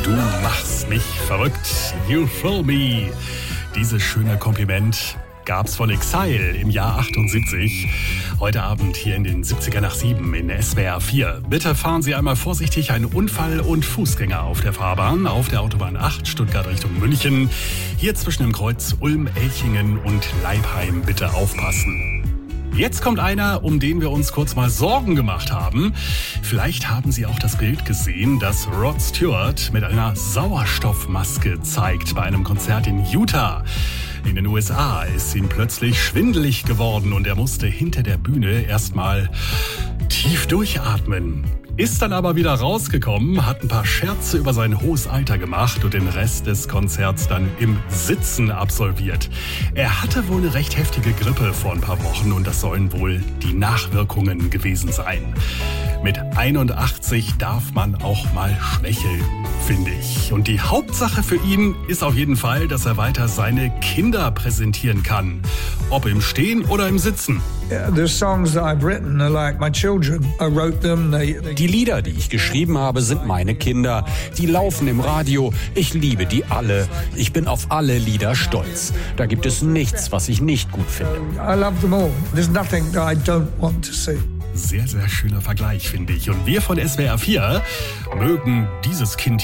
Du machst mich verrückt. You thrill me. Dieses schöne Kompliment gab's von Exile im Jahr 78. Heute Abend hier in den 70er nach 7 in SWR 4. Bitte fahren Sie einmal vorsichtig, ein Unfall und Fußgänger auf der Fahrbahn, auf der Autobahn 8, Stuttgart Richtung München. Hier zwischen dem Kreuz Ulm-Elchingen und Leipheim bitte aufpassen. Jetzt kommt einer, um den wir uns kurz mal Sorgen gemacht haben. Vielleicht haben Sie auch das Bild gesehen, das Rod Stewart mit einer Sauerstoffmaske zeigt bei einem Konzert in Utah. In den USA ist ihm plötzlich schwindelig geworden und er musste hinter der Bühne erstmal tief durchatmen. Ist dann aber wieder rausgekommen, hat ein paar Scherze über sein hohes Alter gemacht und den Rest des Konzerts dann im Sitzen absolviert. Er hatte wohl eine recht heftige Grippe vor ein paar Wochen und das sollen wohl die Nachwirkungen gewesen sein. Mit 81 darf man auch mal schwächeln, finde ich. Und die Hauptsache für ihn ist auf jeden Fall, dass er weiter seine Kinder präsentieren kann. Ob im Stehen oder im Sitzen. Die Lieder, die ich geschrieben habe, sind meine Kinder. Die laufen im Radio. Ich liebe die alle. Ich bin auf alle Lieder stolz. Da gibt es nichts, was ich nicht gut finde. Sehr, sehr schöner Vergleich, finde ich. Und wir von SWR 4 mögen dieses Kind